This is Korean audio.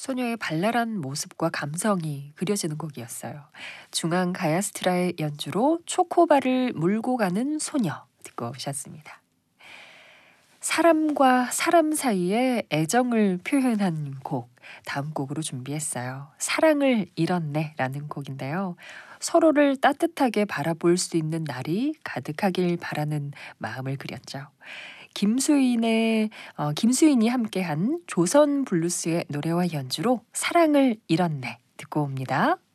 소녀의 발랄한 모습과 감성이 그려지는 곡이었어요. 중앙 가야스트라의 연주로 초코바를 물고 가는 소녀 듣고 오셨습니다. 사람과 사람 사이의 애정을 표현한 곡, 다음 곡으로 준비했어요. 사랑을 잃었네 라는 곡인데요. 서로를 따뜻하게 바라볼 수 있는 날이 가득하길 바라는 마음을 그렸죠. 김수인이 함께한 조선 블루스의 노래와 연주로 사랑을 잃었네 듣고 옵니다.